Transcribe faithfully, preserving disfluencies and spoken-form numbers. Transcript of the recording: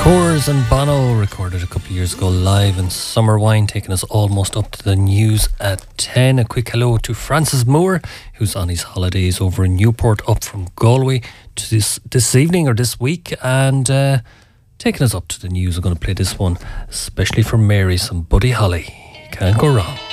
Coors and Bono recorded a couple of years ago live in Summer Wine, taking us almost up to the news at ten. A quick hello to Francis Moore, who's on his holidays over in Newport, up from Galway to this, this evening or this week, and uh, taking us up to the news. I'm going to play this one, especially for Mary, some Buddy Holly. Can't go wrong.